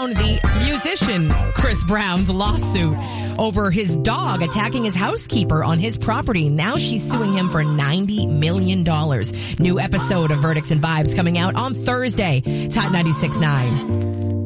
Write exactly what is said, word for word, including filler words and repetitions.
Brown, the musician Chris Brown's lawsuit over his dog attacking his housekeeper on his property. Now she's suing him for ninety million dollars. New episode of Verdicts and Vibes coming out on Thursday. It's Hot ninety-six point nine.